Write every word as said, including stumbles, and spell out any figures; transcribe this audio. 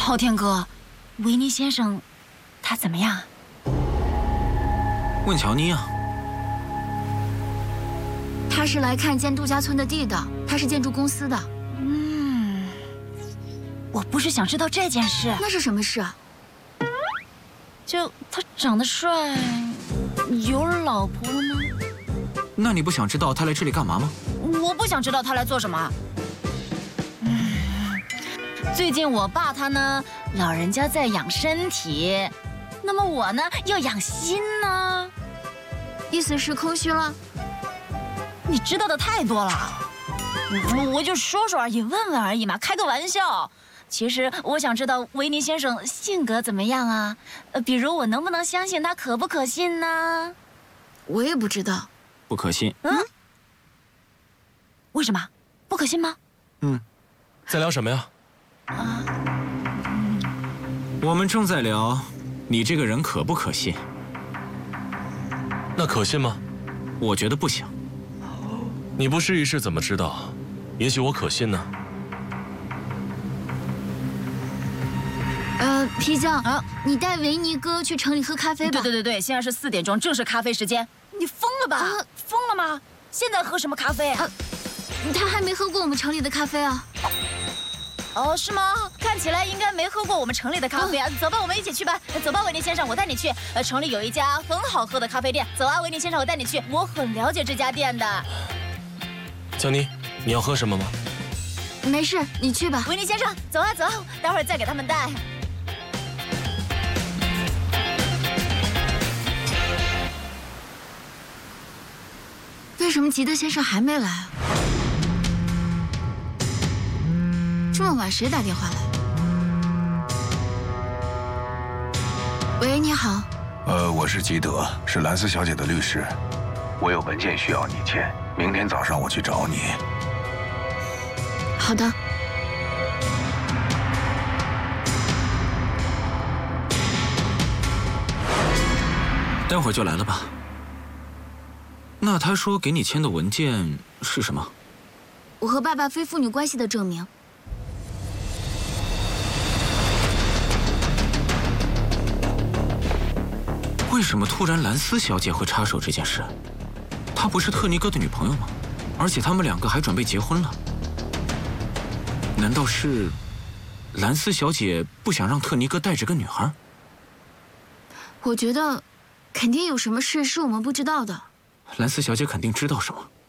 昊天哥，维尼先生，他怎么样？ 问乔妮啊。 他是来看建度假村的地的，他是建筑公司的。 嗯，我不是想知道这件事。 那是什么事啊？ 就他长得帅，有老婆了吗？ 那你不想知道他来这里干嘛吗？ 我不想知道他来做什么。嗯，最近我爸他呢，老人家在养身体，那么我呢要养心呢。 意思是空虚了？ 你知道的太多了，我就说说而已，问问而已嘛，开个玩笑。其实我想知道维尼先生性格怎么样啊？呃，比如我能不能相信他，可不可信呢？ 我也不知道。 不可信。 嗯？为什么？不可信吗？ 嗯。 在聊什么呀？ 啊。 我们正在聊，你这个人可不可信？ 那可信吗？ 我觉得不行。 你不试一试怎么知道？也许我可信呢。 呃，皮匠啊，你带维尼哥去城里喝咖啡吧。 对对对对，现在是四点钟，正是咖啡时间。你疯了吧？啊、疯了吗？现在喝什么咖啡啊？ 呃、他还没喝过我们城里的咖啡啊。 哦，是吗？看起来应该没喝过我们城里的咖啡啊。走吧，我们一起去吧。走吧，维尼先生，我带你去。呃，城里有一家很好喝的咖啡店。走啊，维尼先生，我带你去。我很了解这家店的。 乔妮，你要喝什么吗？ 没事，你去吧。 维尼先生，走啊走，待会儿再给他们带。 为什么吉德先生还没来啊？这么晚谁打电话来？喂，你好。 呃，我是吉德，是兰斯小姐的律师。我有文件需要你签，明天早上我去找你。 好的。 待会儿就来了吧？那他说给你签的文件是什么？ 我和爸爸非父女关系的证明。 为什么突然兰斯小姐会插手这件事？她不是特尼哥的女朋友吗？而且他们两个还准备结婚了。难道是兰斯小姐不想让特尼哥带着个女孩？ 我觉得肯定有什么事是我们不知道的。 兰斯小姐肯定知道什么。